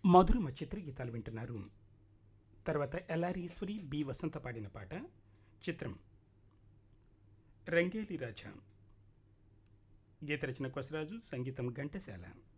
మధురమ చిత్రగీతాలు వింటున్నారు. తర్వాత ఎల్ఆర్ ఈశ్వరి, బి వసంత పాడిన పాట. చిత్రం రంగేలి రాజా. గీత రచన కొసరాజు, సంగీతం ఘంటసాల.